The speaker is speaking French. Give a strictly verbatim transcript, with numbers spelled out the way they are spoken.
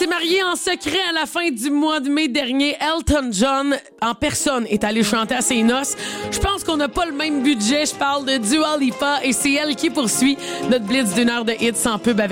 s'est marié en secret à la fin du mois de mai dernier. Elton John, en personne, est allé chanter à ses noces. Je pense qu'on n'a pas le même budget. Je parle de Dua Lipa et c'est elle qui poursuit notre blitz d'une heure de hits sans pub avec